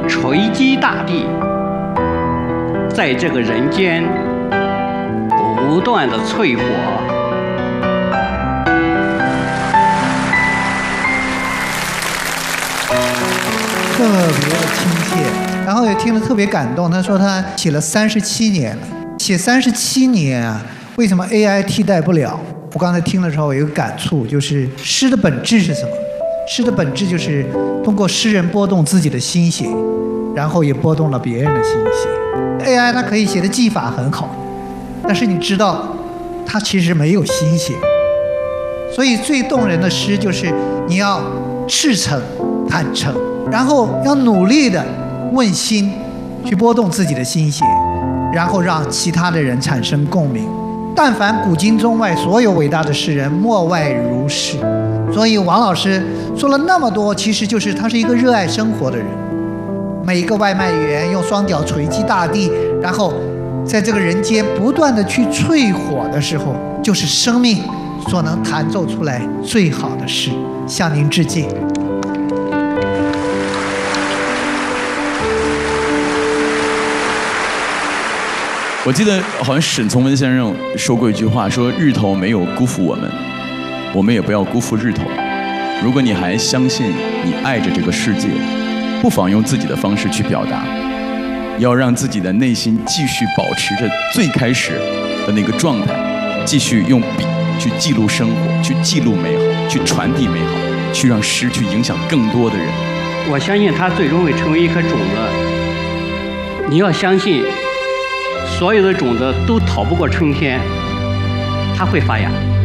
锤击大地，在这个人间不断的淬火。 特别的亲切，然后也听得特别感动。他说他写了37年了，写37年啊，为什么 AI 替代不了？我刚才听的时候有一个感触，就是诗的本质是什么？诗的本质就是通过诗人拨动自己的心血，然后也拨动了别人的心血。AI 它可以写的技法很好，但是你知道，它其实没有心血。所以最动人的诗就是你要赤诚、坦诚。然后要努力的问心，去拨动自己的心血，然后让其他的人产生共鸣。但凡古今中外所有伟大的诗人，莫外如是。所以王老师说了那么多，其实就是他是一个热爱生活的人。每一个外卖员用双脚锤击大地，然后在这个人间不断的去淬火的时候，就是生命所能弹奏出来最好的诗。向您致敬。 我记得好像沈从文先生说过一句话，说日头没有辜负我们，我们也不要辜负日头。如果你还相信你爱着这个世界，不妨用自己的方式去表达，要让自己的内心继续保持着最开始的那个状态，继续用笔去记录生活，去记录美好，去传递美好，去让诗去影响更多的人。 我相信它最终会成为一颗种子。你要相信，所有的种子都逃不过春天，它会发芽。